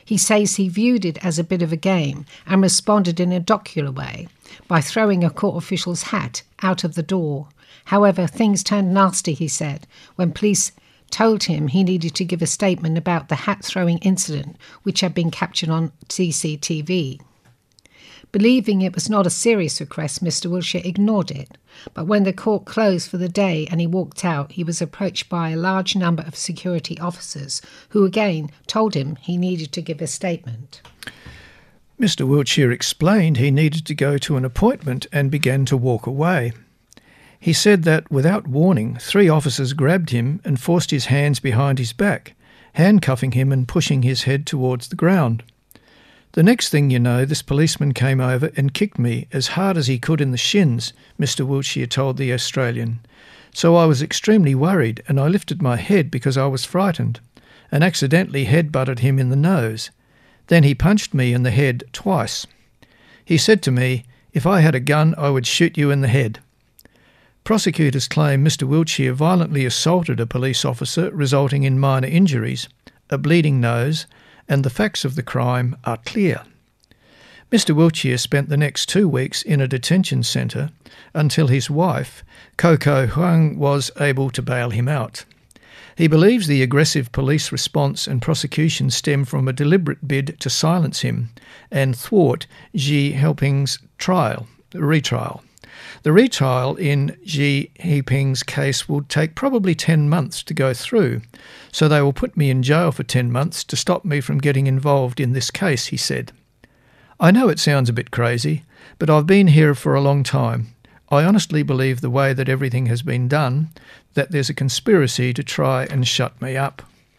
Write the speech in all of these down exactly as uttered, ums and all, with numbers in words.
He says he viewed it as a bit of a game and responded in a jocular way by throwing a court official's hat out of the door. However, things turned nasty, he said, when police told him he needed to give a statement about the hat-throwing incident, which had been captured on C C T V. Believing it was not a serious request, Mister Wiltshire ignored it. But when the court closed for the day and he walked out, he was approached by a large number of security officers who again told him he needed to give a statement. Mister Wiltshire explained he needed to go to an appointment and began to walk away. He said that, without warning, three officers grabbed him and forced his hands behind his back, handcuffing him and pushing his head towards the ground. The next thing you know, this policeman came over and kicked me as hard as he could in the shins, Mister Wiltshire told the Australian. So I was extremely worried and I lifted my head because I was frightened and accidentally head-butted him in the nose. Then he punched me in the head twice. He said to me, "If I had a gun, I would shoot you in the head." Prosecutors claim Mister Wiltshire violently assaulted a police officer, resulting in minor injuries, a bleeding nose, and the facts of the crime are clear. Mister Wiltshire spent the next two weeks in a detention centre until his wife, Coco Huang, was able to bail him out. He believes the aggressive police response and prosecution stem from a deliberate bid to silence him and thwart Xi Jinping's trial, retrial. The retrial in Xi Jinping's case will take probably ten months to go through, so they will put me in jail for ten months to stop me from getting involved in this case, he said. I know it sounds a bit crazy, but I've been here for a long time. I honestly believe the way that everything has been done, that there's a conspiracy to try and shut me up.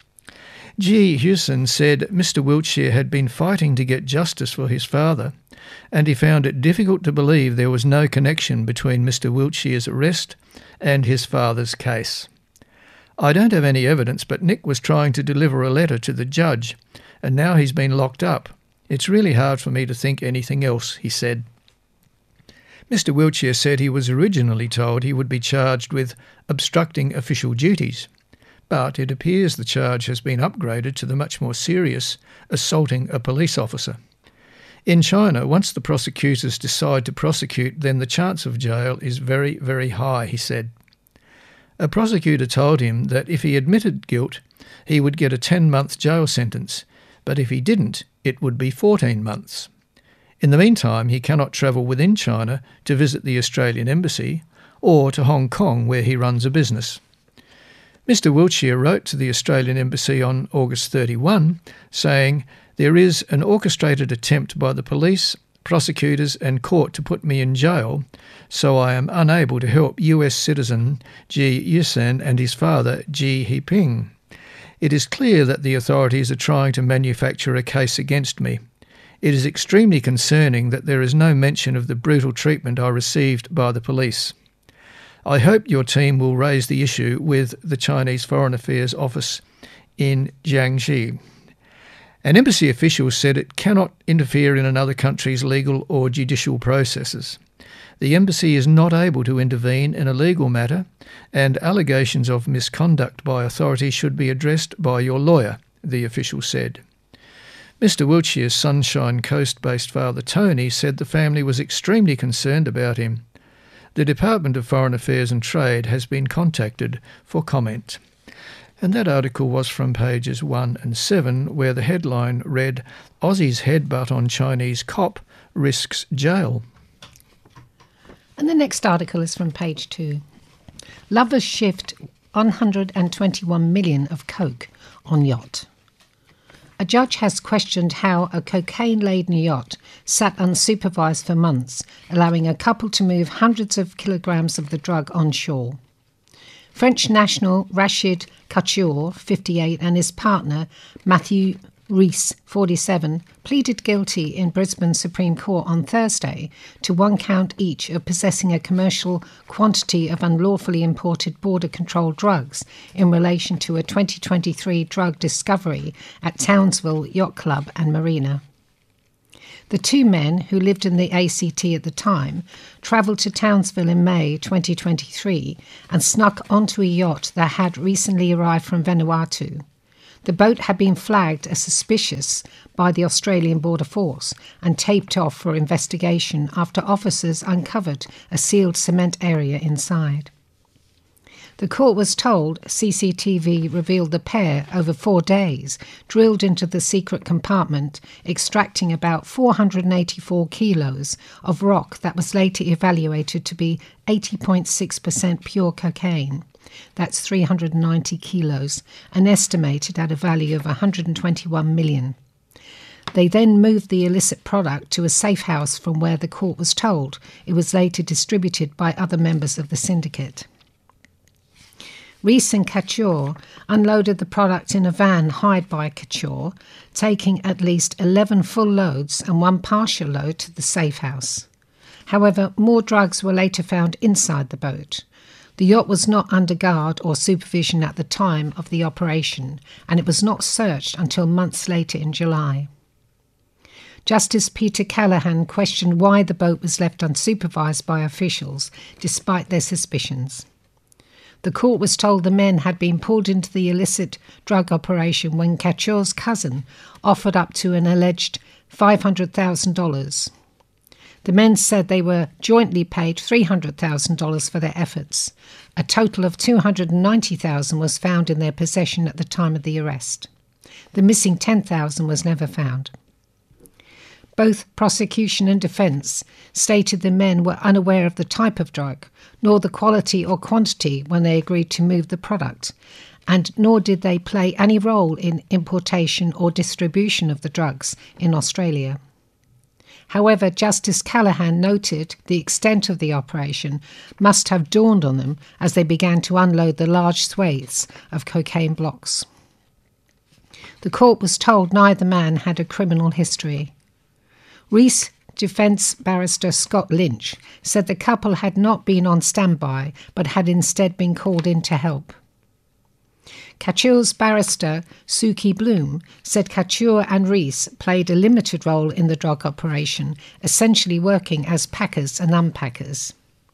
Ji Hussein said Mister Wiltshire had been fighting to get justice for his father, and he found it difficult to believe there was no connection between Mister Wiltshire's arrest and his father's case. I don't have any evidence, but Nick was trying to deliver a letter to the judge, and now he's been locked up. It's really hard for me to think anything else, he said. Mister Wiltshire said he was originally told he would be charged with obstructing official duties, but it appears the charge has been upgraded to the much more serious assaulting a police officer. In China, once the prosecutors decide to prosecute, then the chance of jail is very, very high, he said. A prosecutor told him that if he admitted guilt, he would get a ten-month jail sentence, but if he didn't, it would be fourteen months. In the meantime, he cannot travel within China to visit the Australian Embassy or to Hong Kong, where he runs a business. Mister Wiltshire wrote to the Australian Embassy on August thirty-first, saying, "There is an orchestrated attempt by the police, prosecutors and court to put me in jail, so I am unable to help U S citizen Ji Yusen and his father Xi Jinping. It is clear that the authorities are trying to manufacture a case against me. It is extremely concerning that there is no mention of the brutal treatment I received by the police. I hope your team will raise the issue with the Chinese Foreign Affairs Office in Jiangxi." An embassy official said it cannot interfere in another country's legal or judicial processes. The embassy is not able to intervene in a legal matter, and allegations of misconduct by authorities should be addressed by your lawyer, the official said. Mister Wiltshire's Sunshine Coast-based father Tony said the family was extremely concerned about him. The Department of Foreign Affairs and Trade has been contacted for comment. And that article was from pages one and seven, where the headline read, "Aussie's headbutt on Chinese cop risks jail." And the next article is from page two. Lovers shift one hundred twenty-one million of coke on yacht. A judge has questioned how a cocaine-laden yacht sat unsupervised for months, allowing a couple to move hundreds of kilograms of the drug on shore. French national Rachid Couture, fifty-eight, and his partner Matthew Rees, forty-seven, pleaded guilty in Brisbane Supreme Court on Thursday to one count each of possessing a commercial quantity of unlawfully imported border-controlled drugs in relation to a twenty twenty-three drug discovery at Townsville Yacht Club and Marina. The two men, who lived in the A C T at the time, travelled to Townsville in May twenty twenty-three and snuck onto a yacht that had recently arrived from Vanuatu. The boat had been flagged as suspicious by the Australian Border Force and taped off for investigation after officers uncovered a sealed cement area inside. The court was told C C T V revealed the pair, over four days, drilled into the secret compartment, extracting about four hundred eighty-four kilos of rock that was later evaluated to be eighty point six percent pure cocaine. That's three hundred ninety kilos, and estimated at a value of one hundred twenty-one million. They then moved the illicit product to a safe house from where the court was told it was later distributed by other members of the syndicate. Rees and Couture unloaded the product in a van hired by Couture, taking at least eleven full loads and one partial load to the safe house. However, more drugs were later found inside the boat. The yacht was not under guard or supervision at the time of the operation, and it was not searched until months later in July. Justice Peter Callaghan questioned why the boat was left unsupervised by officials, despite their suspicions. The court was told the men had been pulled into the illicit drug operation when Couture's cousin offered up to an alleged five hundred thousand dollars. The men said they were jointly paid three hundred thousand dollars for their efforts. A total of two hundred ninety thousand dollars was found in their possession at the time of the arrest. The missing ten thousand dollars was never found. Both prosecution and defence stated the men were unaware of the type of drug, nor the quality or quantity when they agreed to move the product, and nor did they play any role in importation or distribution of the drugs in Australia. However, Justice Callaghan noted the extent of the operation must have dawned on them as they began to unload the large swathes of cocaine blocks. The court was told neither man had a criminal history. Rees defence barrister Scott Lynch said the couple had not been on standby but had instead been called in to help. Couture's barrister Suki Bloom said Couture and Rees played a limited role in the drug operation, essentially working as packers and unpackers.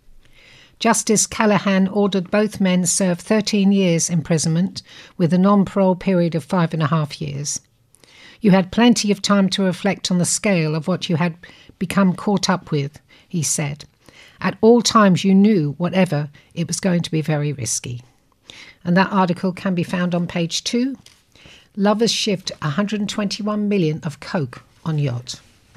Justice Callaghan ordered both men serve thirteen years imprisonment with a non-parole period of five and a half years. You had plenty of time to reflect on the scale of what you had become caught up with, he said. At all times you knew, whatever, it was going to be very risky. And that article can be found on page two. Lovers shift one hundred twenty-one million of coke on yacht.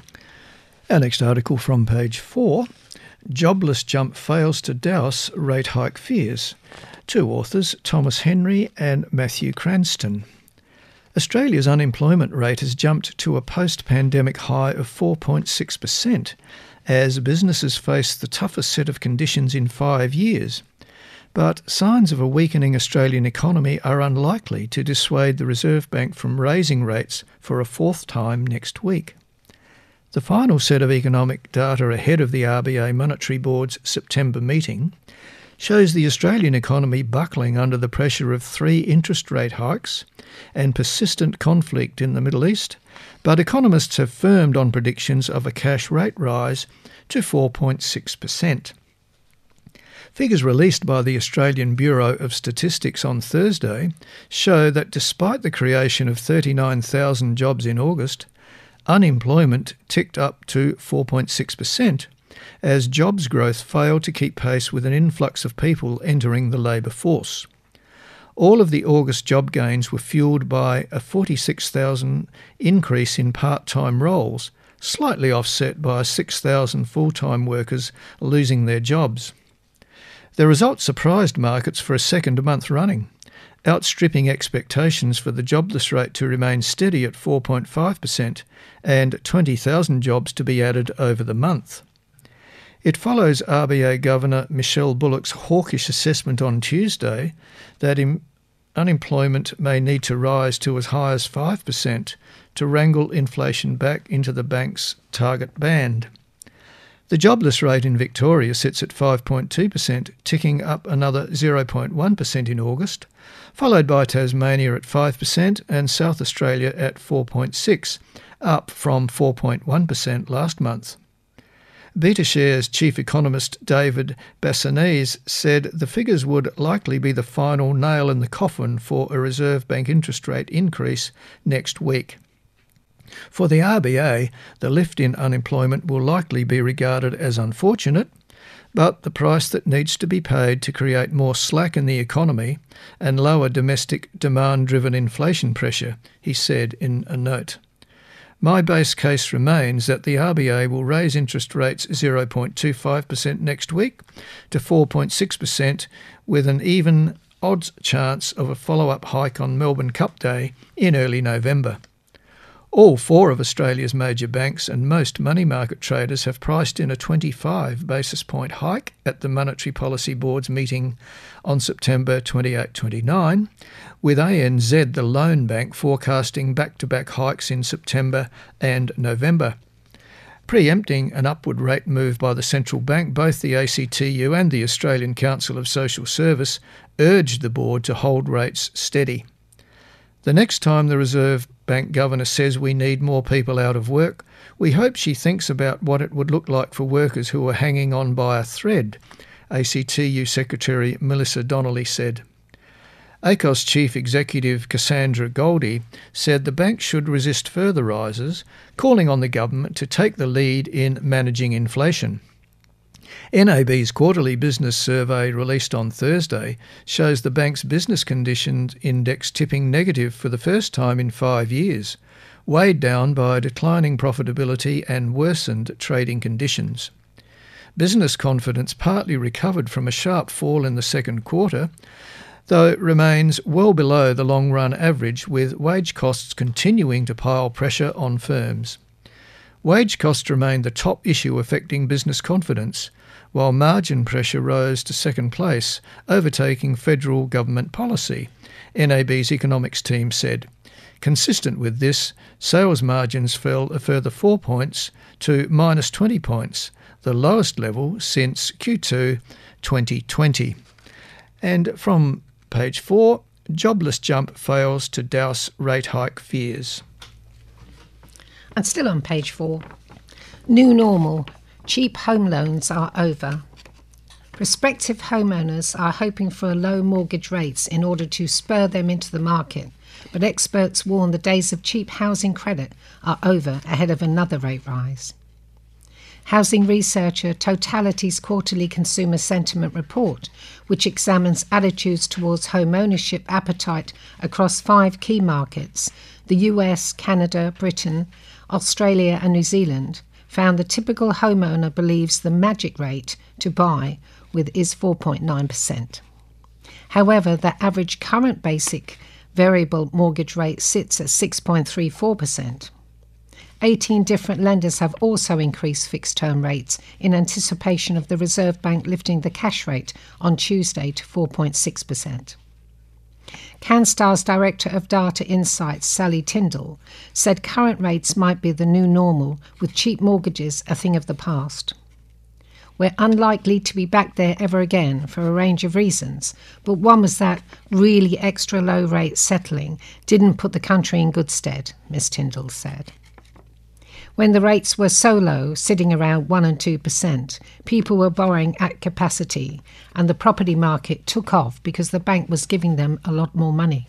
Our next article from page four. Jobless jump fails to douse rate hike fears. Two authors, Thomas Henry and Matthew Cranston. Australia's unemployment rate has jumped to a post-pandemic high of four point six percent as businesses face the toughest set of conditions in five years. But signs of a weakening Australian economy are unlikely to dissuade the Reserve Bank from raising rates for a fourth time next week. The final set of economic data ahead of the R B A Monetary Board's September meeting shows the Australian economy buckling under the pressure of three interest rate hikes and persistent conflict in the Middle East, but economists have firmed on predictions of a cash rate rise to four point six percent. Figures released by the Australian Bureau of Statistics on Thursday show that despite the creation of thirty-nine thousand jobs in August, unemployment ticked up to four point six percent, as jobs growth failed to keep pace with an influx of people entering the labour force. All of the August job gains were fuelled by a forty-six thousand increase in part-time roles, slightly offset by six thousand full-time workers losing their jobs. The result surprised markets for a second month running, outstripping expectations for the jobless rate to remain steady at four point five percent and twenty thousand jobs to be added over the month. It follows R B A Governor Michelle Bullock's hawkish assessment on Tuesday that im- unemployment may need to rise to as high as five percent to wrangle inflation back into the bank's target band. The jobless rate in Victoria sits at five point two percent, ticking up another zero point one percent in August, followed by Tasmania at five percent and South Australia at four point six percent, up from four point one percent last month. BetaShares chief economist David Bassanese said the figures would likely be the final nail in the coffin for a Reserve Bank interest rate increase next week. For the R B A, the lift in unemployment will likely be regarded as unfortunate, but the price that needs to be paid to create more slack in the economy and lower domestic demand-driven inflation pressure, he said in a note. My base case remains that the R B A will raise interest rates zero point two five percent next week to four point six percent, with an even odds chance of a follow-up hike on Melbourne Cup Day in early November. All four of Australia's major banks and most money market traders have priced in a twenty-five basis point hike at the Monetary Policy Board's meeting on September twenty-eighth to twenty-ninth, with A N Z, the loan bank, forecasting back-to-back hikes in September and November. Preempting an upward rate move by the central bank, both the A C T U and the Australian Council of Social Service urged the board to hold rates steady. The next time the Reserve Bank governor says we need more people out of work, we hope she thinks about what it would look like for workers who are hanging on by a thread, A C T U Secretary Melissa Donnelly said. A C O S Chief Executive Cassandra Goldie said the bank should resist further rises, calling on the government to take the lead in managing inflation. N A B's quarterly business survey released on Thursday shows the bank's business conditions index tipping negative for the first time in five years, weighed down by declining profitability and worsened trading conditions. Business confidence partly recovered from a sharp fall in the second quarter, though it remains well below the long-run average, with wage costs continuing to pile pressure on firms. Wage costs remain the top issue affecting business confidence, while margin pressure rose to second place, overtaking federal government policy, N A B's economics team said. Consistent with this, sales margins fell a further four points to minus twenty points, the lowest level since Q two twenty twenty. And from page four, jobless jump fails to douse rate hike fears. And still on page four, new normal, cheap home loans are over. Prospective homeowners are hoping for low mortgage rates in order to spur them into the market, but experts warn the days of cheap housing credit are over ahead of another rate rise. Housing researcher Totality's quarterly consumer sentiment report, which examines attitudes towards home ownership appetite across five key markets, the U S, Canada, Britain, Australia and New Zealand, found the typical homeowner believes the magic rate to buy with is four point nine percent. However, the average current basic variable mortgage rate sits at six point three four percent. eighteen different lenders have also increased fixed-term rates in anticipation of the Reserve Bank lifting the cash rate on Tuesday to four point six percent. CanStar's Director of Data Insights, Sally Tyndall, said current rates might be the new normal, with cheap mortgages a thing of the past. We're unlikely to be back there ever again for a range of reasons, but one was that really extra low rates settling didn't put the country in good stead, Miss Tyndall said. When the rates were so low, sitting around one and two percent, people were borrowing at capacity, and the property market took off because the bank was giving them a lot more money.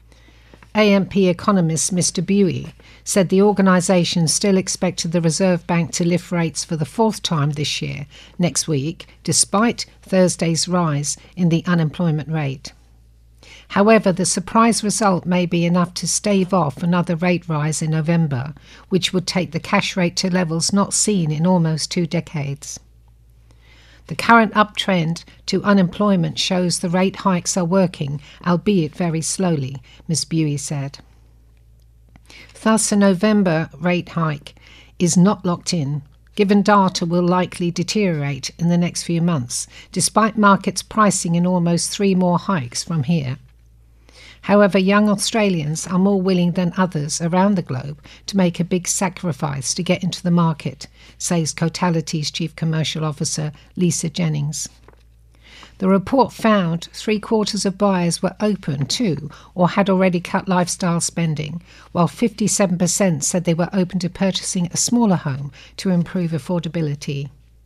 A M P economist Mister Buie said the organisation still expected the Reserve Bank to lift rates for the fourth time this year, next week, despite Thursday's rise in the unemployment rate. However, the surprise result may be enough to stave off another rate rise in November, which would take the cash rate to levels not seen in almost two decades. The current uptrend to unemployment shows the rate hikes are working, albeit very slowly, Miz Buie said. Thus, a November rate hike is not locked in, given data will likely deteriorate in the next few months, despite markets pricing in almost three more hikes from here. However, young Australians are more willing than others around the globe to make a big sacrifice to get into the market, says Totality's Chief Commercial Officer Lisa Jennings. The report found three-quarters of buyers were open to or had already cut lifestyle spending, while fifty-seven percent said they were open to purchasing a smaller home to improve affordability.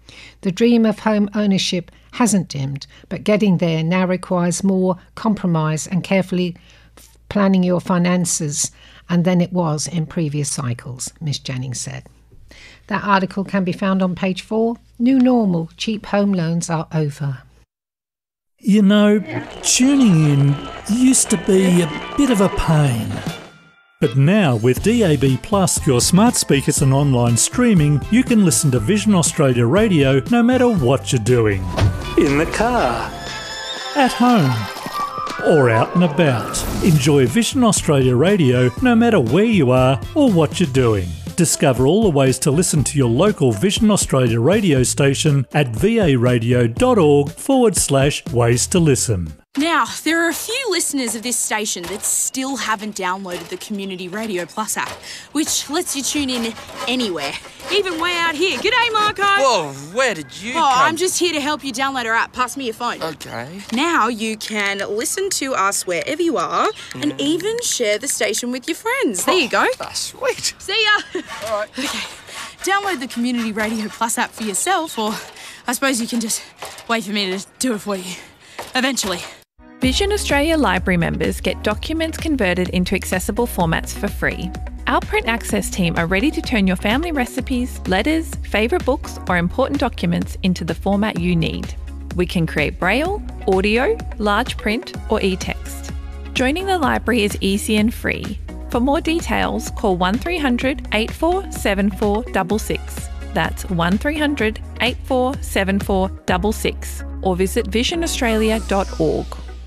The dream of home ownership hasn't dimmed, but getting there now requires more compromise and carefully f- planning your finances and than it was in previous cycles, Miss Jennings said. That article can be found on page four. New normal, cheap home loans are over. You know, tuning in used to be a bit of a pain. But now with D A B Plus, your smart speakers and online streaming, you can listen to Vision Australia Radio no matter what you're doing. In the car, at home, or out and about. Enjoy Vision Australia Radio no matter where you are or what you're doing. Discover all the ways to listen to your local Vision Australia radio station at varadio.org forward slash ways to listen. Now, there are a few listeners of this station that still haven't downloaded the Community Radio Plus app, which lets you tune in anywhere, even way out here. G'day, Marco. Whoa, where did you Oh, come? I'm just here to help you download our app. Pass me your phone. Okay. Now you can listen to us wherever you are mm. and even share the station with your friends. There you go. Ah, sweet. See ya. All right. Okay. Download the Community Radio Plus app for yourself, or I suppose you can just wait for me to do it for you. Eventually. Vision Australia Library members get documents converted into accessible formats for free. Our Print Access team are ready to turn your family recipes, letters, favourite books or important documents into the format you need. We can create Braille, audio, large print or e-text. Joining the library is easy and free. For more details, call one three hundred, eight four seven four six six. That's one three hundred, eight four seven four six six or visit vision australia dot org.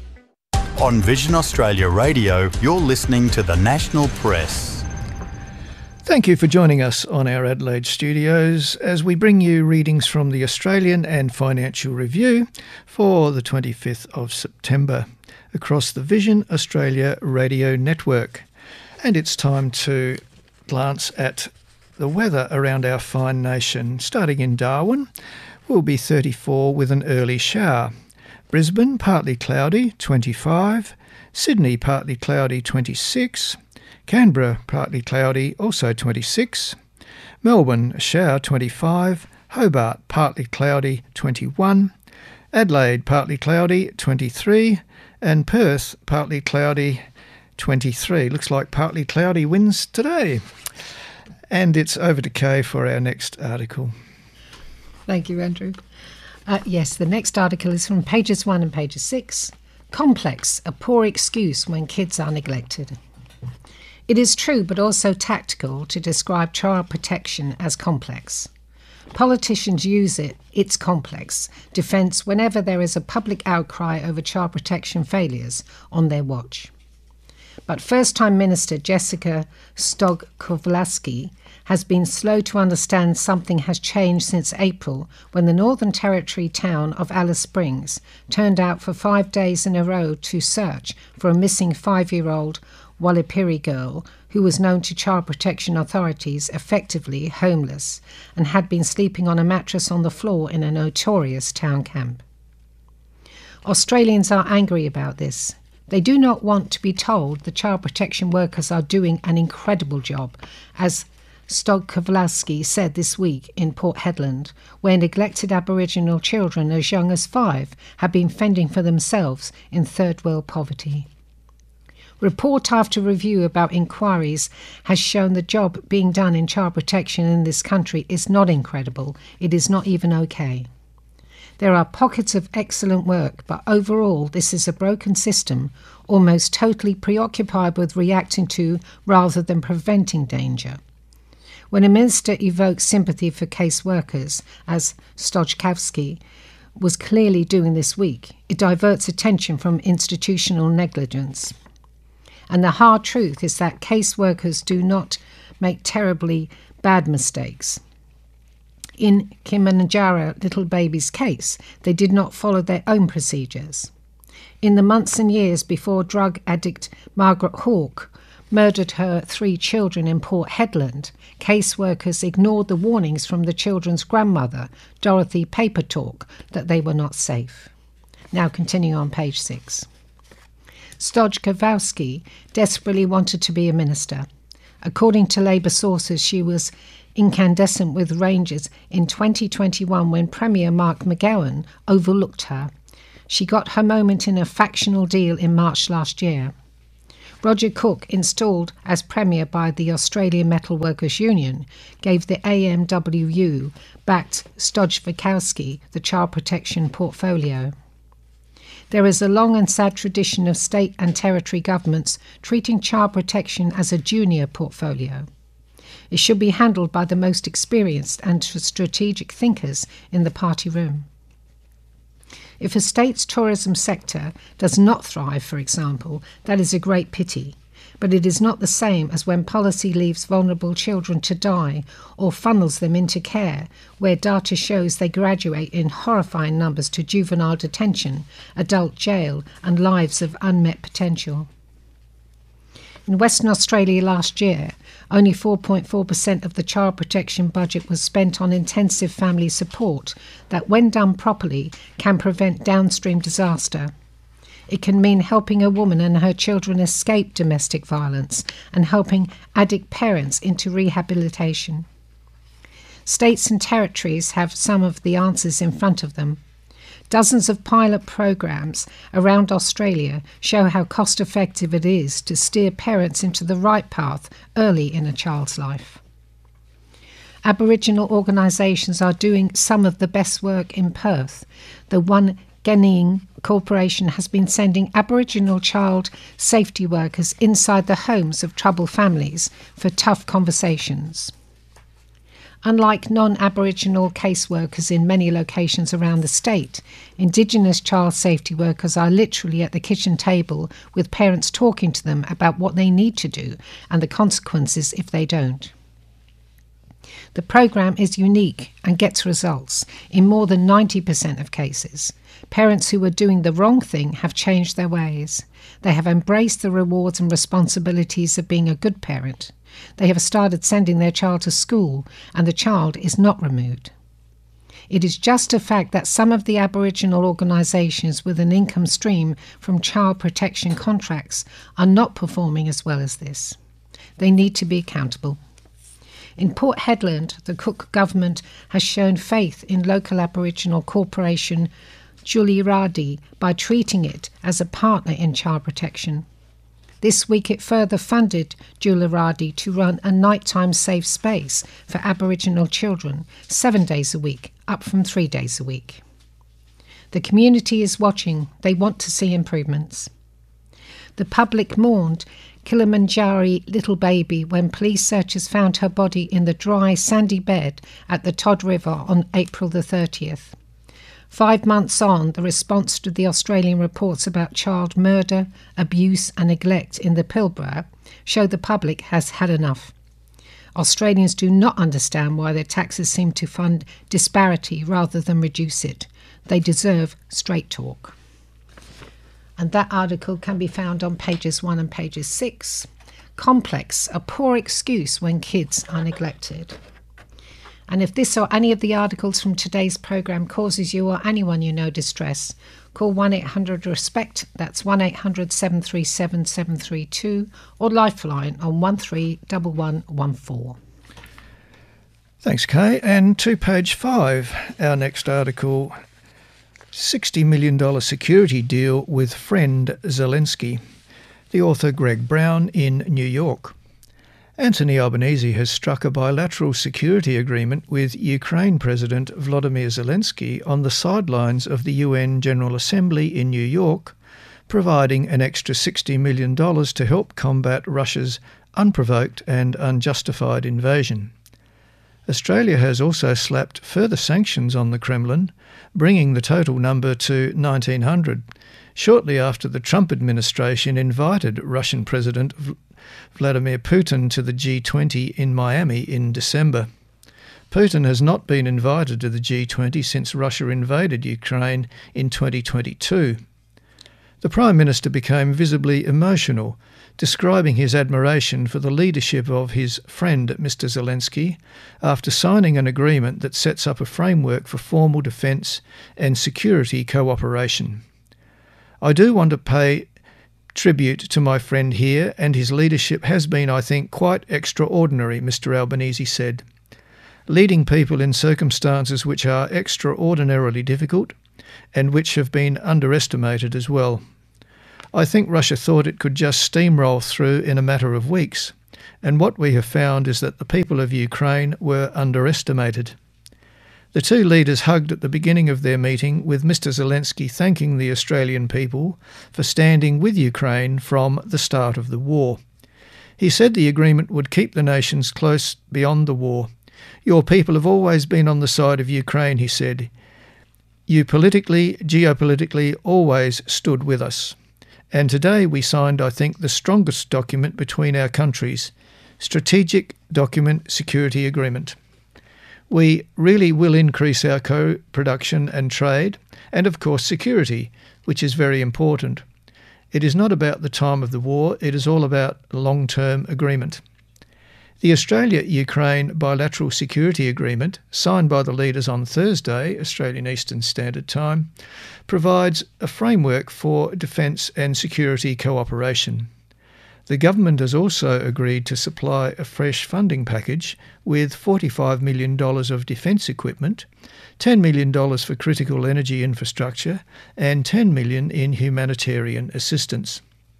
On Vision Australia Radio, you're listening to the National Press. Thank you for joining us on our Adelaide studios as we bring you readings from the Australian and Financial Review for the twenty-fifth of September across the Vision Australia Radio Network. And it's time to glance at the weather around our fine nation. Starting in Darwin, will be thirty-four with an early shower. Brisbane, partly cloudy, twenty-five. Sydney, partly cloudy, twenty-six. Canberra, partly cloudy, also twenty-six. Melbourne, a shower, twenty-five. Hobart, partly cloudy, twenty-one. Adelaide, partly cloudy, twenty-three. And Perth, partly cloudy, twenty-three. Looks like partly cloudy wins today. And it's over to Kay for our next article. Thank you, Andrew. Uh, yes, the next article is from pages one and pages six. Complex, a poor excuse when kids are neglected. It is true, but also tactical, to describe child protection as complex. Politicians use it, its complex, defence whenever there is a public outcry over child protection failures on their watch. But first-time Minister Jessica Stogg-Kowalski has been slow to understand something has changed since April, when the Northern Territory town of Alice Springs turned out for five days in a row to search for a missing five-year-old Wallipiri girl who was known to child protection authorities effectively homeless and had been sleeping on a mattress on the floor in a notorious town camp. Australians are angry about this. They do not want to be told the child protection workers are doing an incredible job, as Stogg-Kowalski said this week in Port Hedland, where neglected Aboriginal children as young as five have been fending for themselves in third world poverty. Report after review about inquiries has shown the job being done in child protection in this country is not incredible. It is not even okay. There are pockets of excellent work, but overall this is a broken system, almost totally preoccupied with reacting to rather than preventing danger. When a minister evokes sympathy for case workers, as Stogg-Kowalski was clearly doing this week, it diverts attention from institutional negligence. And the hard truth is that case workers do not make terribly bad mistakes. In Kilimanjaro little baby's case, they did not follow their own procedures. In the months and years before drug addict Margaret Hawke murdered her three children in Port Hedland, caseworkers ignored the warnings from the children's grandmother, Dorothy Papertalk, that they were not safe. Now continuing on page six. Stogg-Kowalski desperately wanted to be a minister. According to Labour sources, she was incandescent with Rangers in twenty twenty-one when Premier Mark McGowan overlooked her. She got her moment in a factional deal in March last year. Roger Cook, installed as Premier by the Australian Metal Workers Union, gave the A M W U-backed Stojkowski the child protection portfolio. There is a long and sad tradition of state and territory governments treating child protection as a junior portfolio. It should be handled by the most experienced and strategic thinkers in the party room. If a state's tourism sector does not thrive, for example, that is a great pity, but it is not the same as when policy leaves vulnerable children to die or funnels them into care, where data shows they graduate in horrifying numbers to juvenile detention, adult jail, and lives of unmet potential. In Western Australia last year, only four point four percent of the child protection budget was spent on intensive family support that, when done properly, can prevent downstream disaster. It can mean helping a woman and her children escape domestic violence and helping addict parents into rehabilitation. States and territories have some of the answers in front of them. Dozens of pilot programs around Australia show how cost-effective it is to steer parents into the right path early in a child's life. Aboriginal organisations are doing some of the best work in Perth. The One Genning Corporation has been sending Aboriginal child safety workers inside the homes of troubled families for tough conversations. Unlike non-Aboriginal caseworkers in many locations around the state, Indigenous child safety workers are literally at the kitchen table with parents talking to them about what they need to do and the consequences if they don't. The program is unique and gets results in more than ninety percent of cases. Parents who were doing the wrong thing have changed their ways. They have embraced the rewards and responsibilities of being a good parent. They have started sending their child to school, and the child is not removed. It is just a fact that some of the Aboriginal organisations with an income stream from child protection contracts are not performing as well as this. They need to be accountable. In Port Hedland, the Cook government has shown faith in local Aboriginal corporation Juliaradi by treating it as a partner in child protection. This week it further funded Juliaradi to run a nighttime safe space for Aboriginal children, seven days a week, up from three days a week. The community is watching. They want to see improvements. The public mourned Kilimanjaro little baby when police searchers found her body in the dry, sandy bed at the Todd River on April the thirtieth. Five months on, the response to the Australian reports about child murder, abuse and neglect in the Pilbara show the public has had enough. Australians do not understand why their taxes seem to fund disparity rather than reduce it. They deserve straight talk. And that article can be found on pages one and pages six. Complex, a poor excuse when kids are neglected. And if this or any of the articles from today's programme causes you or anyone you know distress, call one eight hundred RESPECT, that's one eight hundred seven three seven seven three two, or Lifeline on one three one one one four. Thanks, Kay. And to page five, our next article, sixty million dollars security deal with friend Zelensky. The author Greg Brown in New York. Anthony Albanese has struck a bilateral security agreement with Ukraine President Volodymyr Zelensky on the sidelines of the U N General Assembly in New York, providing an extra sixty million dollars to help combat Russia's unprovoked and unjustified invasion. Australia has also slapped further sanctions on the Kremlin, bringing the total number to nineteen hundred, shortly after the Trump administration invited Russian President Vladimir Putin to the G twenty in Miami in December. Putin has not been invited to the G twenty since Russia invaded Ukraine in twenty twenty-two. The Prime Minister became visibly emotional, describing his admiration for the leadership of his friend Mister Zelensky after signing an agreement that sets up a framework for formal defence and security cooperation. I do want to pay tribute to my friend here, and his leadership has been, I think, quite extraordinary, Mister Albanese said. Leading people in circumstances which are extraordinarily difficult and which have been underestimated as well. I think Russia thought it could just steamroll through in a matter of weeks, and what we have found is that the people of Ukraine were underestimated. The two leaders hugged at the beginning of their meeting, with Mister Zelensky thanking the Australian people for standing with Ukraine from the start of the war. He said the agreement would keep the nations close beyond the war. Your people have always been on the side of Ukraine, he said. You politically, geopolitically, always stood with us. And today we signed, I think, the strongest document between our countries, Strategic Document Security Agreement. We really will increase our co-production and trade, and of course security, which is very important. It is not about the time of the war, it is all about long-term agreement. The Australia-Ukraine Bilateral Security Agreement, signed by the leaders on Thursday, Australian Eastern Standard Time, provides a framework for defence and security cooperation. The government has also agreed to supply a fresh funding package with forty-five million dollars of defence equipment, ten million dollars for critical energy infrastructure, and ten million dollars in humanitarian assistance.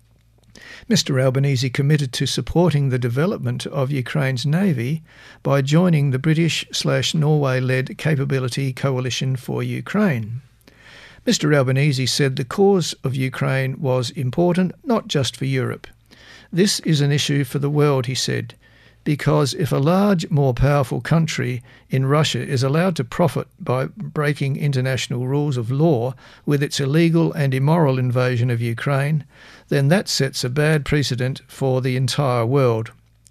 Mister Albanese committed to supporting the development of Ukraine's navy by joining the British-Norway-led Capability Coalition for Ukraine. Mister Albanese said the cause of Ukraine was important not just for Europe. This is an issue for the world, he said, because if a large, more powerful country in Russia is allowed to profit by breaking international rules of law with its illegal and immoral invasion of Ukraine, then that sets a bad precedent for the entire world.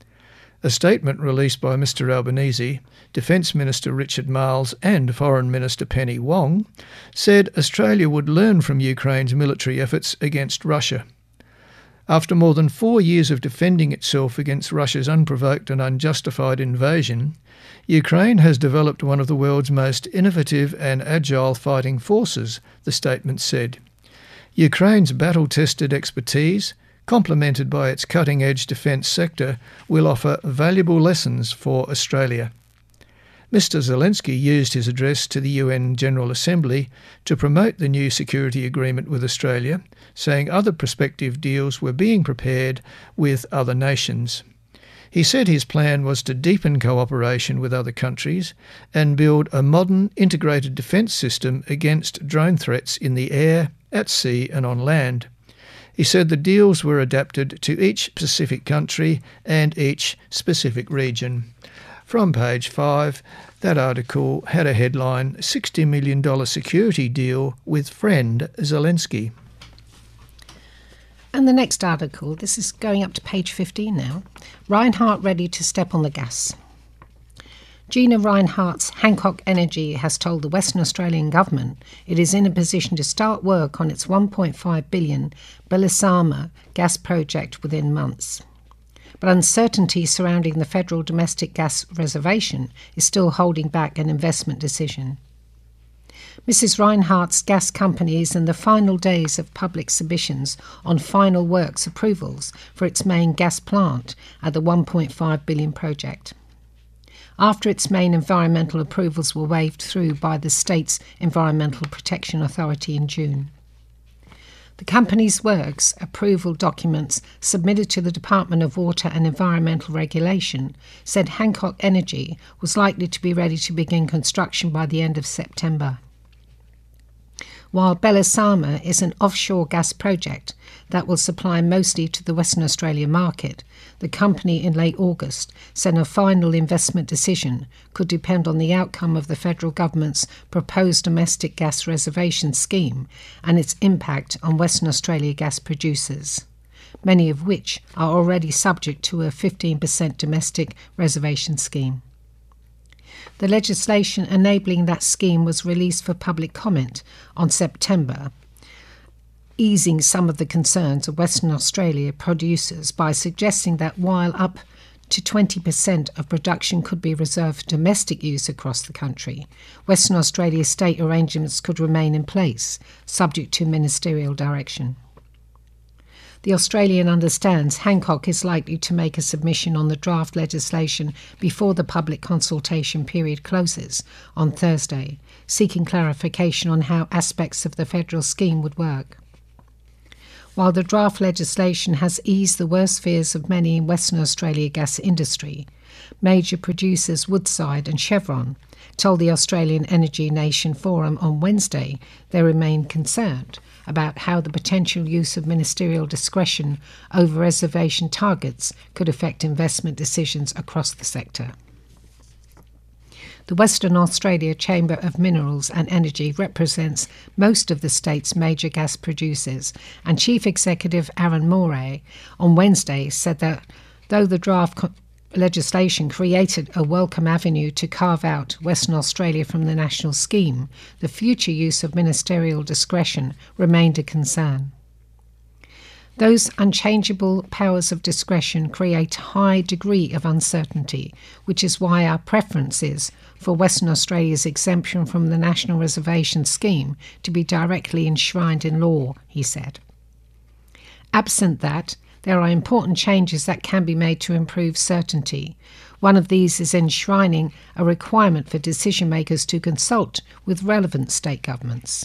A statement released by Mister Albanese, Defence Minister Richard Marles and Foreign Minister Penny Wong said Australia would learn from Ukraine's military efforts against Russia. After more than four years of defending itself against Russia's unprovoked and unjustified invasion, Ukraine has developed one of the world's most innovative and agile fighting forces, the statement said. Ukraine's battle-tested expertise, complemented by its cutting-edge defence sector, will offer valuable lessons for Australia. Mister Zelensky used his address to the U N General Assembly to promote the new security agreement with Australia, saying other prospective deals were being prepared with other nations. He said his plan was to deepen cooperation with other countries and build a modern integrated defence system against drone threats in the air, at sea and on land. He said the deals were adapted to each specific country and each specific region. From page five, that article had a headline, sixty million dollars security deal with friend Zelensky. And the next article, this is going up to page fifteen now. Reinhardt ready to step on the gas. Gina Rinehart's Hancock Energy has told the Western Australian government it is in a position to start work on its one point five billion dollars Belisama gas project within months. But uncertainty surrounding the federal domestic gas reservation is still holding back an investment decision. Missus Rinehardt's gas company is in the final days of public submissions on final works approvals for its main gas plant at the one point five billion dollars project. After its main environmental approvals were waved through by the state's Environmental Protection Authority in June. The company's works approval documents submitted to the Department of Water and Environmental Regulation said Hancock Energy was likely to be ready to begin construction by the end of September. While Belisama is an offshore gas project that will supply mostly to the Western Australia market, the company in late August said a final investment decision could depend on the outcome of the federal government's proposed domestic gas reservation scheme and its impact on Western Australia gas producers, many of which are already subject to a fifteen percent domestic reservation scheme. The legislation enabling that scheme was released for public comment on September, easing some of the concerns of Western Australia producers by suggesting that while up to twenty percent of production could be reserved for domestic use across the country, Western Australia state arrangements could remain in place, subject to ministerial direction. The Australian understands Hancock is likely to make a submission on the draft legislation before the public consultation period closes on Thursday, seeking clarification on how aspects of the federal scheme would work. While the draft legislation has eased the worst fears of many in Western Australia gas industry, major producers Woodside and Chevron told the Australian Energy Nation Forum on Wednesday they remain concerned about how the potential use of ministerial discretion over reservation targets could affect investment decisions across the sector. The Western Australia Chamber of Minerals and Energy represents most of the state's major gas producers, and Chief Executive Aaron Moray on Wednesday said that though the draft co- legislation created a welcome avenue to carve out Western Australia from the national scheme, the future use of ministerial discretion remained a concern. Those unchangeable powers of discretion create a high degree of uncertainty, which is why our preference is for Western Australia's exemption from the National Reservation Scheme to be directly enshrined in law, he said. Absent that, there are important changes that can be made to improve certainty. One of these is enshrining a requirement for decision makers to consult with relevant state governments.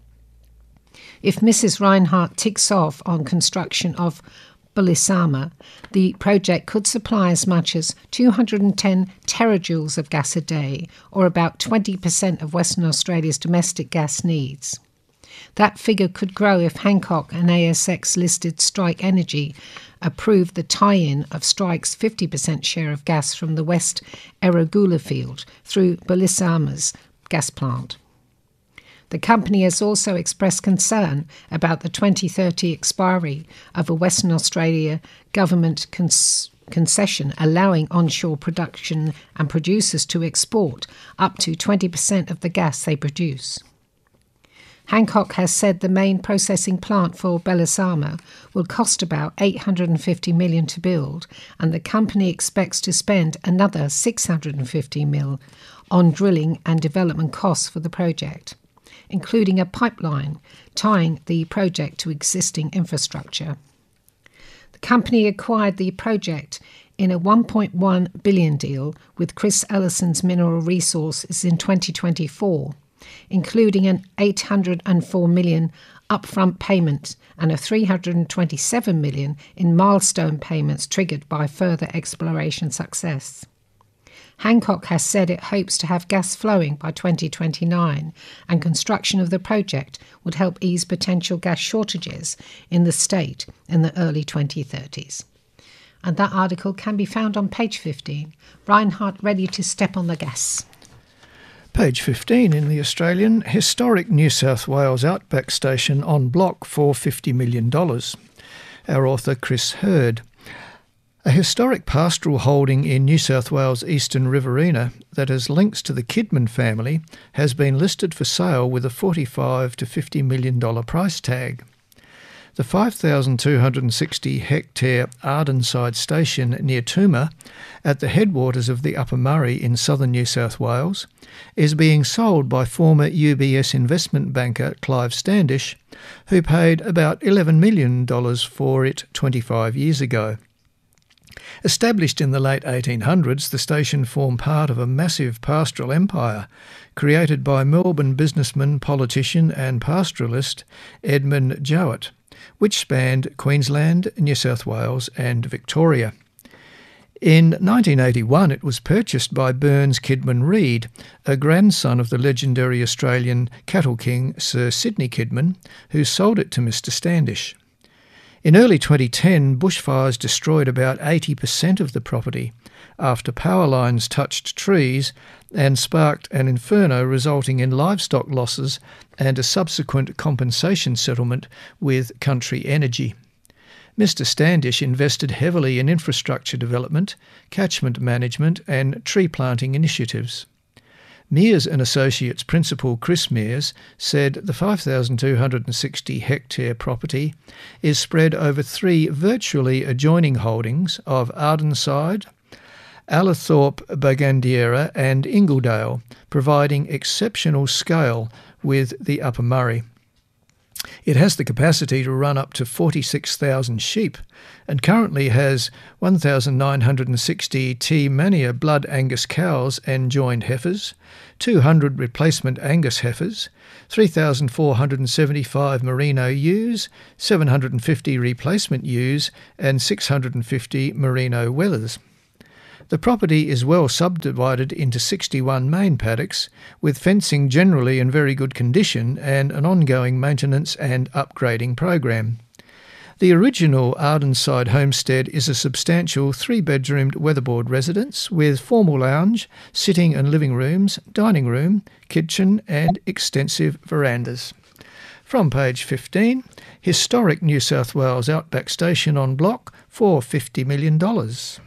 If Missus Reinhardt ticks off on construction of Bulisama, the project could supply as much as two hundred ten terajoules of gas a day, or about twenty percent of Western Australia's domestic gas needs. That figure could grow if Hancock and A S X-listed Strike Energy approved the tie-in of Strike's fifty percent share of gas from the West Erregulla field through Bulisama's gas plant. The company has also expressed concern about the twenty thirty expiry of a Western Australia government cons- concession allowing onshore production and producers to export up to twenty percent of the gas they produce. Hancock has said the main processing plant for Bulisama will cost about eight hundred fifty million dollars to build, and the company expects to spend another six hundred fifty million dollars on drilling and development costs for the project, including a pipeline tying the project to existing infrastructure. The company acquired the project in a one point one billion dollars deal with Chris Ellison's Mineral Resources in twenty twenty-four, including an eight hundred four million dollars upfront payment and a three hundred twenty-seven million dollars in milestone payments triggered by further exploration success. Hancock has said it hopes to have gas flowing by twenty twenty-nine, and construction of the project would help ease potential gas shortages in the state in the early twenty thirties. And that article can be found on page fifteen. Reinhardt ready to step on the gas. Page fifteen in The Australian, historic New South Wales Outback Station on block for fifty million dollars. Our author Chris Hurd. A historic pastoral holding in New South Wales Eastern Riverina that has links to the Kidman family has been listed for sale with a forty-five to fifty million dollars price tag. The five thousand two hundred sixty hectare Ardenside station near Tooma, at the headwaters of the Upper Murray in southern New South Wales, is being sold by former U B S investment banker Clive Standish, who paid about eleven million dollars for it twenty-five years ago. Established in the late eighteen hundreds, the station formed part of a massive pastoral empire created by Melbourne businessman, politician and pastoralist Edmund Jowett, which spanned Queensland, New South Wales and Victoria. In nineteen eighty-one it was purchased by Burns Kidman Reid, a grandson of the legendary Australian cattle king Sir Sidney Kidman, who sold it to Mister Standish. In early twenty ten, bushfires destroyed about eighty percent of the property after power lines touched trees and sparked an inferno resulting in livestock losses and a subsequent compensation settlement with Country Energy. Mister Standish invested heavily in infrastructure development, catchment management and tree planting initiatives. Mears and Associates principal Chris Mears said the five thousand two hundred sixty hectare property is spread over three virtually adjoining holdings of Ardenside, Alethorpe, Burgundiera and Ingledale, providing exceptional scale with the Upper Murray. It has the capacity to run up to forty-six thousand sheep and currently has one thousand nine hundred sixty T Mania blood Angus cows and joined heifers, two hundred replacement Angus heifers, three thousand four hundred seventy-five Merino ewes, seven hundred fifty replacement ewes and six hundred fifty Merino wethers. The property is well subdivided into sixty-one main paddocks, with fencing generally in very good condition and an ongoing maintenance and upgrading program. The original Ardenside homestead is a substantial three-bedroomed weatherboard residence with formal lounge, sitting and living rooms, dining room, kitchen and extensive verandas. From page fifteen, historic New South Wales Outback Station on block for fifty million dollars.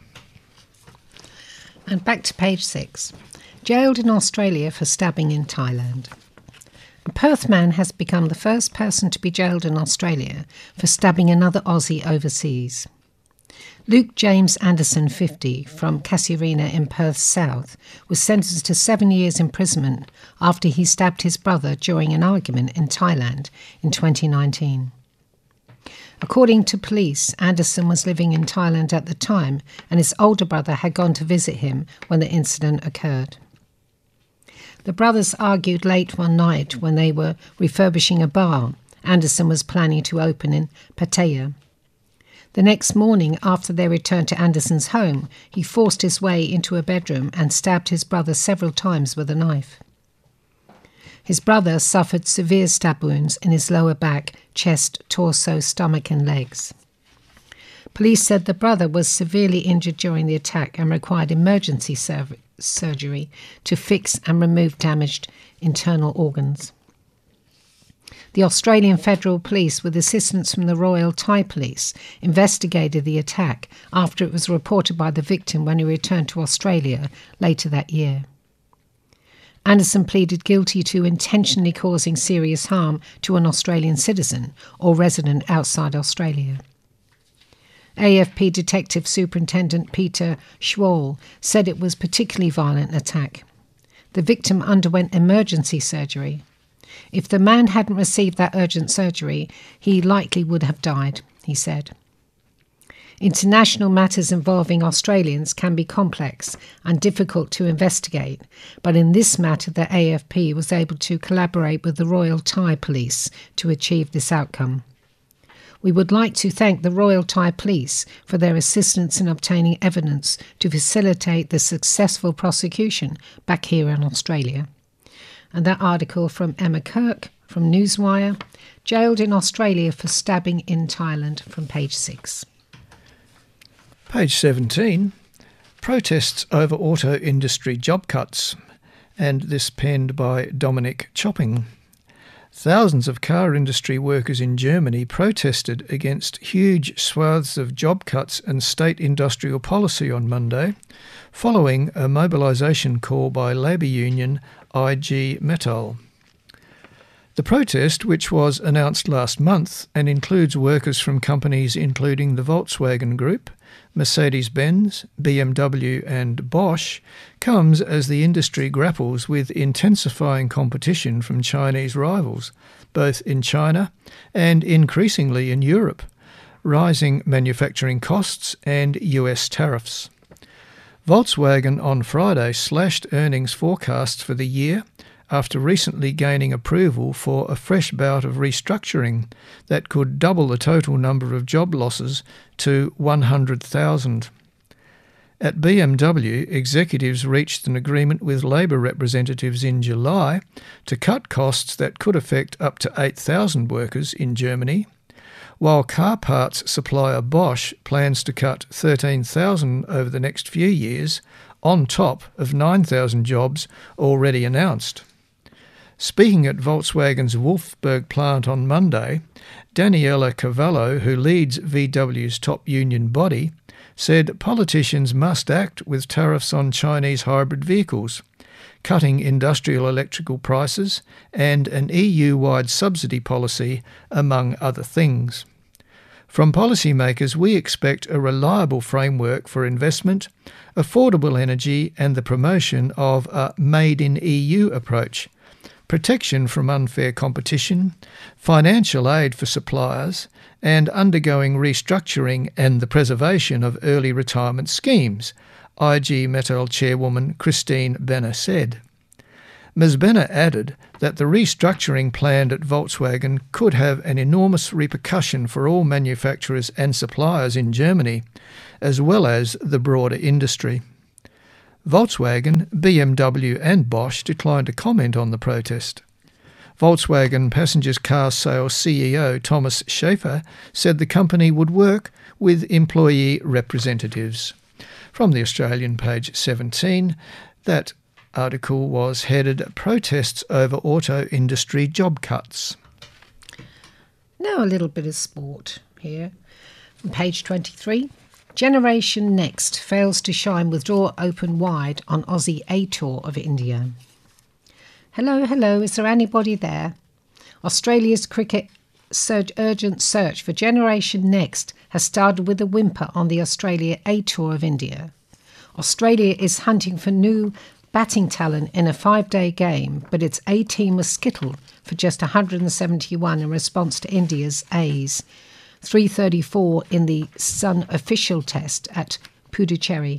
And back to page six. Jailed in Australia for stabbing in Thailand. A Perth man has become the first person to be jailed in Australia for stabbing another Aussie overseas. Luke James Anderson, fifty, from Casuarina in Perth South, was sentenced to seven years imprisonment after he stabbed his brother during an argument in Thailand in twenty nineteen. According to police, Anderson was living in Thailand at the time and his older brother had gone to visit him when the incident occurred. The brothers argued late one night when they were refurbishing a bar Anderson was planning to open in Pattaya. The next morning, after they returned to Anderson's home, he forced his way into a bedroom and stabbed his brother several times with a knife. His brother suffered severe stab wounds in his lower back, chest, torso, stomach and legs. Police said the brother was severely injured during the attack and required emergency sur- surgery to fix and remove damaged internal organs. The Australian Federal Police, with assistance from the Royal Thai Police, investigated the attack after it was reported by the victim when he returned to Australia later that year. Anderson pleaded guilty to intentionally causing serious harm to an Australian citizen or resident outside Australia. A F P Detective Superintendent Peter Schwall said it was a particularly violent attack. The victim underwent emergency surgery. If the man hadn't received that urgent surgery, he likely would have died, he said. International matters involving Australians can be complex and difficult to investigate, but in this matter the A F P was able to collaborate with the Royal Thai Police to achieve this outcome. We would like to thank the Royal Thai Police for their assistance in obtaining evidence to facilitate the successful prosecution back here in Australia. And that article from Emma Kirk from Newswire, jailed in Australia for stabbing in Thailand, from page six. Page seventeen, protests over auto industry job cuts, and this penned by Dominic Chopping. Thousands of car industry workers in Germany protested against huge swathes of job cuts and state industrial policy on Monday, following a mobilisation call by labour union I G Metall. The protest, which was announced last month and includes workers from companies including the Volkswagen Group, Mercedes-Benz, B M W and Bosch, comes as the industry grapples with intensifying competition from Chinese rivals, both in China and increasingly in Europe, rising manufacturing costs and U S tariffs. Volkswagen on Friday slashed earnings forecasts for the year after recently gaining approval for a fresh bout of restructuring that could double the total number of job losses to one hundred thousand. At B M W, executives reached an agreement with labour representatives in July to cut costs that could affect up to eight thousand workers in Germany, while car parts supplier Bosch plans to cut thirteen thousand over the next few years, on top of nine thousand jobs already announced. Speaking at Volkswagen's Wolfsburg plant on Monday, Daniela Cavallo, who leads V W's top union body, said politicians must act with tariffs on Chinese hybrid vehicles, cutting industrial electrical prices and an E U-wide subsidy policy, among other things. From policymakers, we expect a reliable framework for investment, affordable energy and the promotion of a Made in E U approach, protection from unfair competition, financial aid for suppliers, and undergoing restructuring and the preservation of early retirement schemes, I G Metall chairwoman Christine Benner said. Miz Benner added that the restructuring planned at Volkswagen could have an enormous repercussion for all manufacturers and suppliers in Germany, as well as the broader industry. Volkswagen, B M W and Bosch declined to comment on the protest. Volkswagen passenger car sales C E O Thomas Schaefer said the company would work with employee representatives. From the Australian page seventeen, that article was headed Protests over Auto Industry Job Cuts. Now a little bit of sport here. From page twenty-three. Generation Next fails to shine with door open wide on Aussie A Tour of India. Hello, hello, is there anybody there? Australia's cricket surge, urgent search for Generation Next has started with a whimper on the Australia A Tour of India. Australia is hunting for new batting talent in a five-day game, but its A team was skittled for just one hundred seventy-one in response to India's A's three thirty-four in the Sun official test at Puducherry.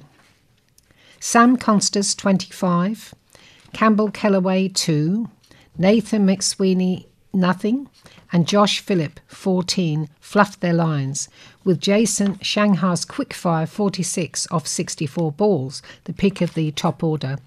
Sam Constance, twenty-five, Campbell Kellaway, two, Nathan McSweeney, nothing, and Josh Phillip, fourteen, fluffed their lines, with Jason Shanghai's quickfire forty-six off sixty-four balls, the pick of the top order.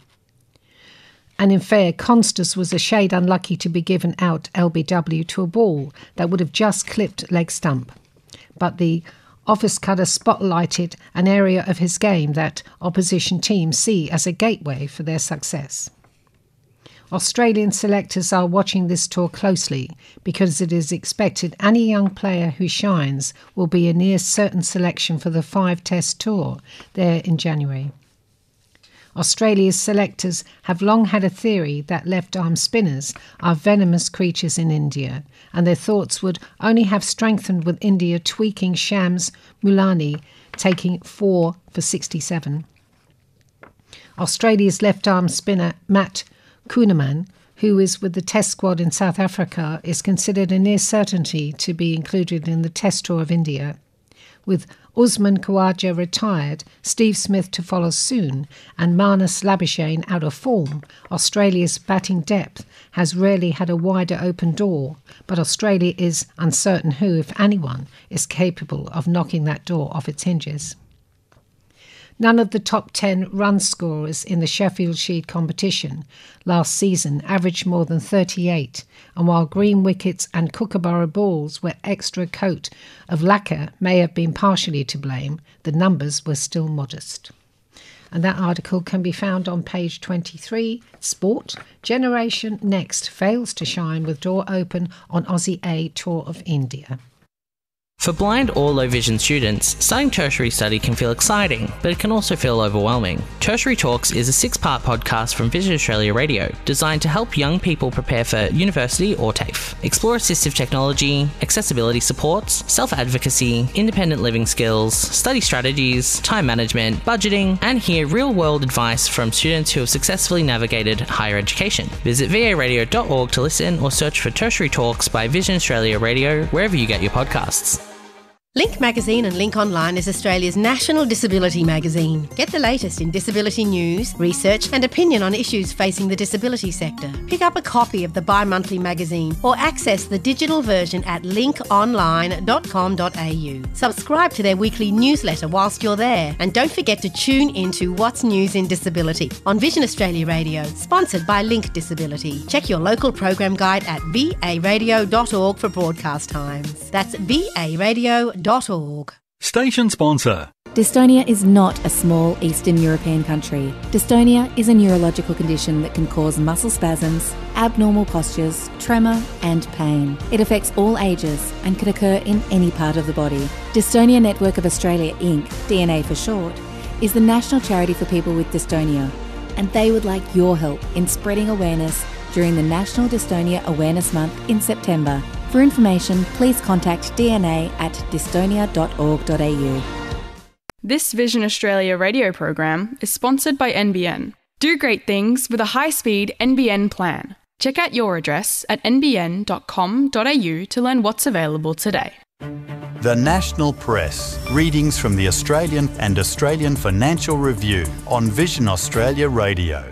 And in fair, Constance was a shade unlucky to be given out L B W to a ball that would have just clipped leg stump. But the office cutter spotlighted an area of his game that opposition teams see as a gateway for their success. Australian selectors are watching this tour closely because it is expected any young player who shines will be a near certain selection for the five-test tour there in January. Australia's selectors have long had a theory that left-arm spinners are venomous creatures in India, and their thoughts would only have strengthened with India tweaking Shams Mulani, taking four for sixty-seven. Australia's left-arm spinner Matt Kuhnemann, who is with the Test squad in South Africa, is considered a near certainty to be included in the Test tour of India. With Usman Khawaja retired, Steve Smith to follow soon, and Marnus Labuschagne out of form, Australia's batting depth has rarely had a wider open door, but Australia is uncertain who, if anyone, is capable of knocking that door off its hinges. None of the top ten run scorers in the Sheffield Shield competition last season averaged more than thirty-eight, and while green wickets and Kookaburra balls where extra coat of lacquer may have been partially to blame, the numbers were still modest. And that article can be found on page twenty-three, Sport. Generation Next fails to shine with door open on Aussie A Tour of India. For blind or low vision students, starting tertiary study can feel exciting, but it can also feel overwhelming. Tertiary Talks is a six-part podcast from Vision Australia Radio, designed to help young people prepare for university or TAFE. Explore assistive technology, accessibility supports, self-advocacy, independent living skills, study strategies, time management, budgeting, and hear real-world advice from students who have successfully navigated higher education. Visit v a radio dot org to listen or search for Tertiary Talks by Vision Australia Radio wherever you get your podcasts. Link Magazine and Link Online is Australia's national disability magazine. Get the latest in disability news, research and opinion on issues facing the disability sector. Pick up a copy of the bi-monthly magazine or access the digital version at link online dot com dot a u. Subscribe to their weekly newsletter whilst you're there, and don't forget to tune into What's News in Disability on Vision Australia Radio, sponsored by Link Disability. Check your local program guide at v a radio dot org for broadcast times. That's v a radio dot org. Station sponsor. Dystonia is not a small Eastern European country. Dystonia is a neurological condition that can cause muscle spasms, abnormal postures, tremor and pain. It affects all ages and can occur in any part of the body. Dystonia Network of Australia Incorporated, D N A for short, is the national charity for people with dystonia, and they would like your help in spreading awareness during the National Dystonia Awareness Month in September. For information, please contact D N A at dystonia dot org dot a u. This Vision Australia radio program is sponsored by N B N. Do great things with a high-speed N B N plan. Check out your address at n b n dot com dot a u to learn what's available today. The National Press. Readings from the Australian and Australian Financial Review on Vision Australia Radio.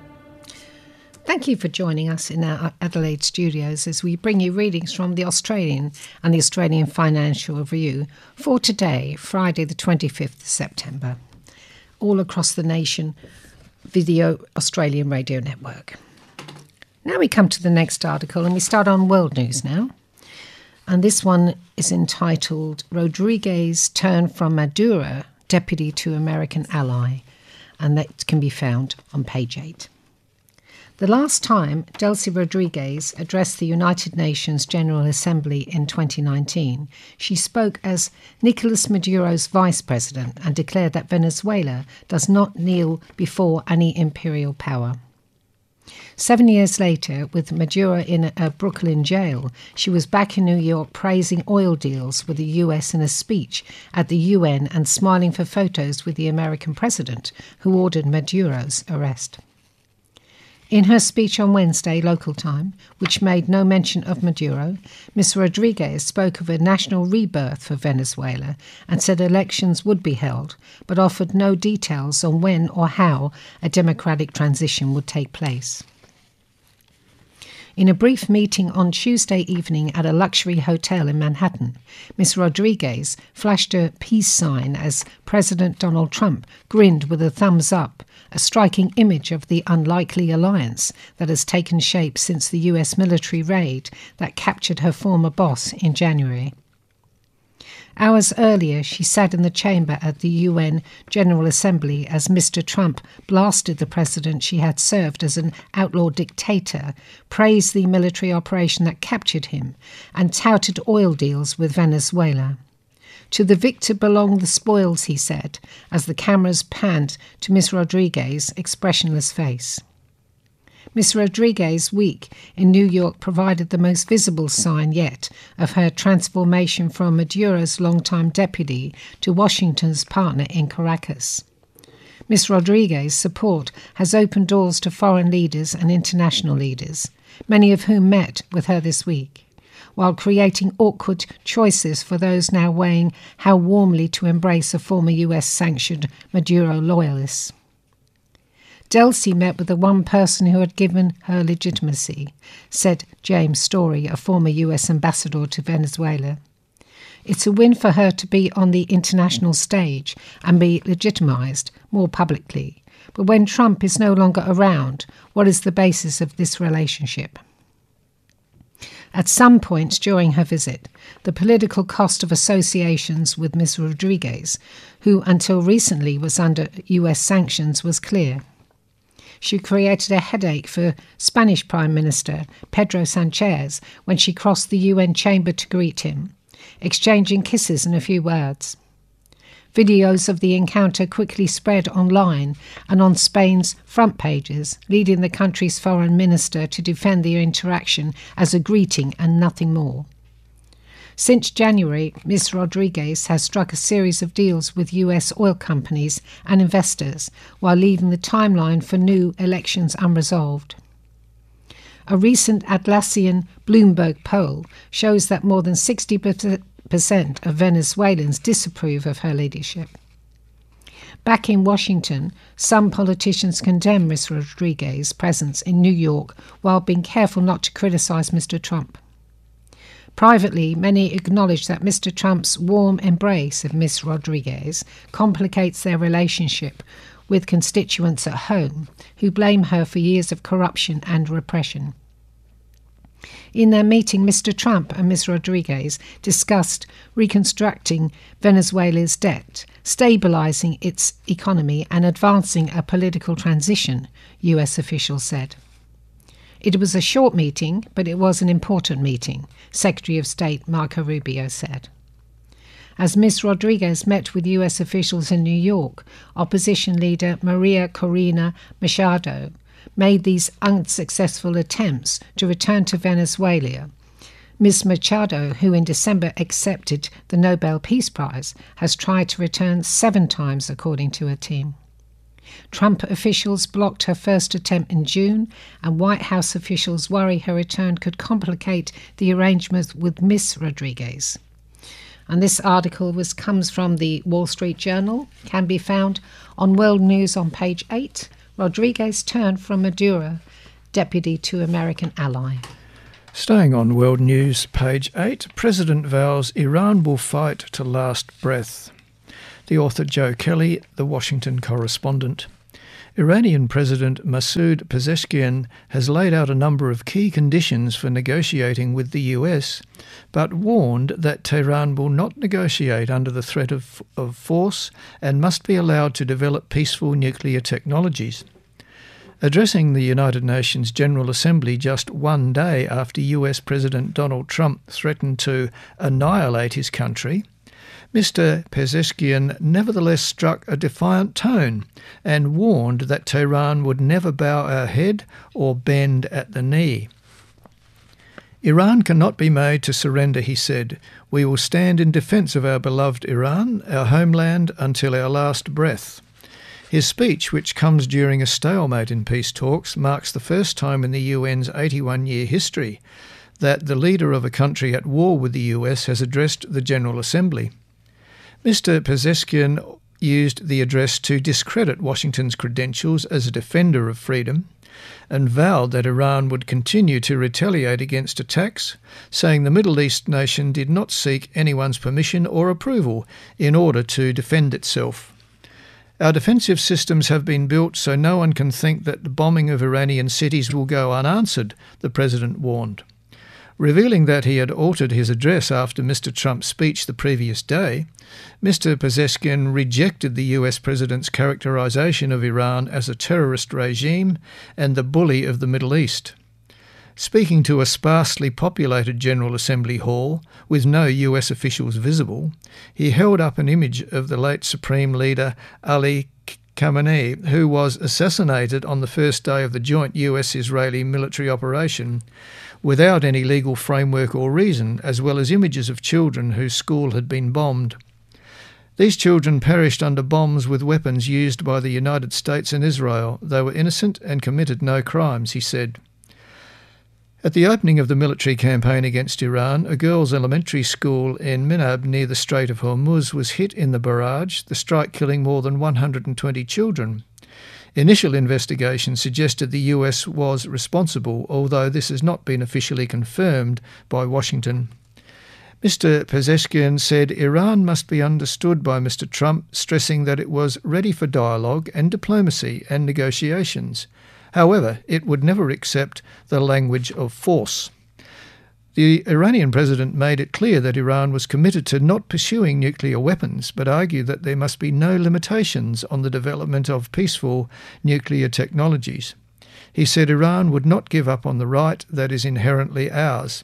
Thank you for joining us in our Adelaide studios as we bring you readings from the Australian and the Australian Financial Review for today, Friday the twenty-fifth of September. All across the nation, Video Australian Radio Network. Now we come to the next article and we start on world news now. And this one is entitled Rodriguez Turn from Maduro, Deputy to American Ally. And that can be found on page eight. The last time Delcy Rodriguez addressed the United Nations General Assembly in twenty nineteen, she spoke as Nicolas Maduro's vice president and declared that Venezuela does not kneel before any imperial power. Seven years later, with Maduro in a Brooklyn jail, she was back in New York praising oil deals with the U S in a speech at the U N and smiling for photos with the American president, who ordered Maduro's arrest. In her speech on Wednesday, local time, which made no mention of Maduro, Miz Rodriguez spoke of a national rebirth for Venezuela and said elections would be held, but offered no details on when or how a democratic transition would take place. In a brief meeting on Tuesday evening at a luxury hotel in Manhattan, Miz Rodriguez flashed a peace sign as President Donald Trump grinned with a thumbs up, a striking image of the unlikely alliance that has taken shape since the U S military raid that captured her former boss in January. Hours earlier, she sat in the chamber at the U N General Assembly as Mister Trump blasted the president she had served as an outlaw dictator, praised the military operation that captured him, and touted oil deals with Venezuela. To the victor belong the spoils, he said, as the cameras panned to Miz Rodriguez's expressionless face. Miz Rodriguez's week in New York provided the most visible sign yet of her transformation from Maduro's longtime deputy to Washington's partner in Caracas. Miz Rodriguez's support has opened doors to foreign leaders and international leaders, many of whom met with her this week, while creating awkward choices for those now weighing how warmly to embrace a former U S-sanctioned Maduro loyalist. Delcy met with the one person who had given her legitimacy, said James Story, a former U S ambassador to Venezuela. It's a win for her to be on the international stage and be legitimised more publicly. But when Trump is no longer around, what is the basis of this relationship? At some point during her visit, the political cost of associations with Miz Rodriguez, who until recently was under U S sanctions, was clear. She created a headache for Spanish Prime Minister Pedro Sanchez when she crossed the U N chamber to greet him, exchanging kisses and a few words. Videos of the encounter quickly spread online and on Spain's front pages, leading the country's foreign minister to defend the interaction as a greeting and nothing more. Since January, Miz Rodriguez has struck a series of deals with U S oil companies and investors while leaving the timeline for new elections unresolved. A recent Atlassian Bloomberg poll shows that more than sixty percent of Venezuelans disapprove of her leadership. Back in Washington, some politicians condemn Miz Rodriguez's presence in New York while being careful not to criticize Mister Trump. Privately, many acknowledge that Mister Trump's warm embrace of Miz Rodriguez complicates their relationship with constituents at home who blame her for years of corruption and repression. In their meeting, Mister Trump and Miz Rodriguez discussed reconstructing Venezuela's debt, stabilizing its economy and advancing a political transition, U S officials said. It was a short meeting, but it was an important meeting, Secretary of State Marco Rubio said. As Miz Rodriguez met with U S officials in New York, opposition leader Maria Corina Machado made these unsuccessful attempts to return to Venezuela. Miz Machado, who in December accepted the Nobel Peace Prize, has tried to return seven times, according to her team. Trump officials blocked her first attempt in June, and White House officials worry her return could complicate the arrangements with Miz Rodriguez. And this article was comes from the Wall Street Journal, can be found on World News on page eight. Rodriguez turned from Maduro deputy to American ally. Staying on World News, page eight, President vows Iran will fight to last breath. The author Joe Kelly, the Washington correspondent. Iranian President Masoud Pezeshkian has laid out a number of key conditions for negotiating with the U S, but warned that Tehran will not negotiate under the threat of, of force and must be allowed to develop peaceful nuclear technologies. Addressing the United Nations General Assembly just one day after U S President Donald Trump threatened to annihilate his country, Mister Pezeshkian nevertheless struck a defiant tone and warned that Tehran would never bow our head or bend at the knee. Iran cannot be made to surrender, he said. We will stand in defence of our beloved Iran, our homeland, until our last breath. His speech, which comes during a stalemate in peace talks, marks the first time in the U N's eighty-one-year history that the leader of a country at war with the U S has addressed the General Assembly. Mister Pezeshkian used the address to discredit Washington's credentials as a defender of freedom and vowed that Iran would continue to retaliate against attacks, saying the Middle East nation did not seek anyone's permission or approval in order to defend itself. Our defensive systems have been built so no one can think that the bombing of Iranian cities will go unanswered, the president warned. Revealing that he had altered his address after Mister Trump's speech the previous day, Mister Pezeshkian rejected the U S president's characterization of Iran as a terrorist regime and the bully of the Middle East. Speaking to a sparsely populated General Assembly hall with no U S officials visible, he held up an image of the late Supreme Leader Ali Khamenei, who was assassinated on the first day of the joint U S-Israeli military operation, without any legal framework or reason, as well as images of children whose school had been bombed. These children perished under bombs with weapons used by the United States and Israel. They were innocent and committed no crimes, he said. At the opening of the military campaign against Iran, a girls' elementary school in Minab near the Strait of Hormuz was hit in the barrage, the strike killing more than one hundred twenty children. Initial investigations suggested the U S was responsible, although this has not been officially confirmed by Washington. Mister Pezeshkian said Iran must be understood by Mister Trump, stressing that it was ready for dialogue and diplomacy and negotiations. However, it would never accept the language of force. The Iranian president made it clear that Iran was committed to not pursuing nuclear weapons, but argued that there must be no limitations on the development of peaceful nuclear technologies. He said Iran would not give up on the right that is inherently ours.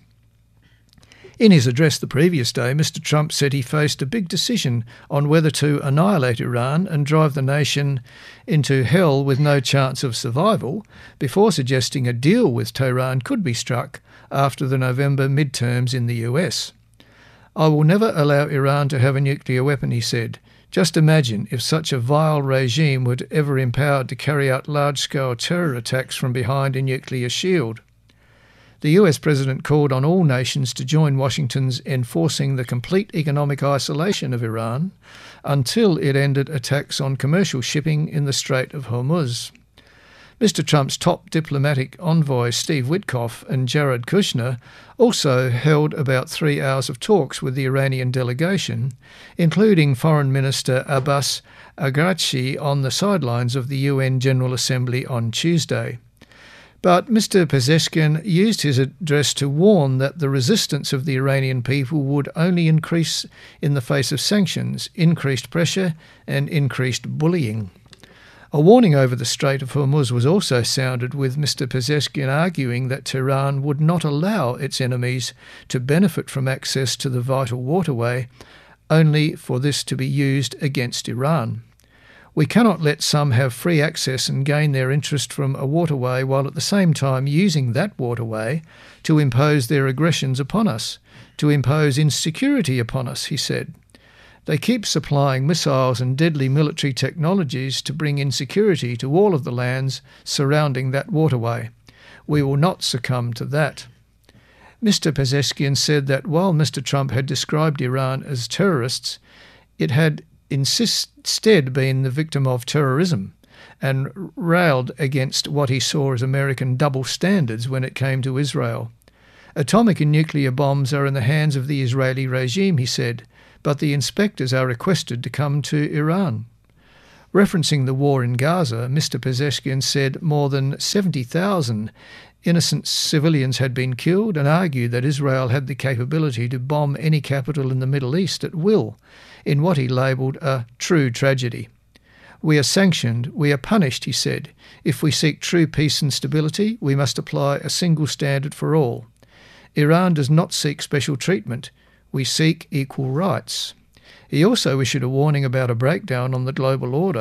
In his address the previous day, Mister Trump said he faced a big decision on whether to annihilate Iran and drive the nation into hell with no chance of survival, before suggesting a deal with Tehran could be struck after the November midterms in the U S. I will never allow Iran to have a nuclear weapon, he said. Just imagine if such a vile regime were ever empowered to carry out large-scale terror attacks from behind a nuclear shield. The U S president called on all nations to join Washington's enforcing the complete economic isolation of Iran until it ended attacks on commercial shipping in the Strait of Hormuz. Mister Trump's top diplomatic envoy Steve Witkoff and Jared Kushner also held about three hours of talks with the Iranian delegation, including Foreign Minister Abbas Araghchi on the sidelines of the U N General Assembly on Tuesday. But Mister Pezeshkian used his address to warn that the resistance of the Iranian people would only increase in the face of sanctions, increased pressure and increased bullying. A warning over the Strait of Hormuz was also sounded, with Mister Pezeshkian arguing that Tehran would not allow its enemies to benefit from access to the vital waterway, only for this to be used against Iran. We cannot let some have free access and gain their interest from a waterway while at the same time using that waterway to impose their aggressions upon us, to impose insecurity upon us, he said. They keep supplying missiles and deadly military technologies to bring insecurity to all of the lands surrounding that waterway. We will not succumb to that. Mister Pezeskian said that while Mister Trump had described Iran as terrorists, it had instead been the victim of terrorism, and railed against what he saw as American double standards when it came to Israel. Atomic and nuclear bombs are in the hands of the Israeli regime, he said, but the inspectors are requested to come to Iran. Referencing the war in Gaza, Mister Pezeskian said more than seventy thousand innocent civilians had been killed, and argued that Israel had the capability to bomb any capital in the Middle East at will, in what he labelled a true tragedy. We are sanctioned, we are punished, he said. If we seek true peace and stability, we must apply a single standard for all. Iran does not seek special treatment. We seek equal rights. He also issued a warning about a breakdown on the global order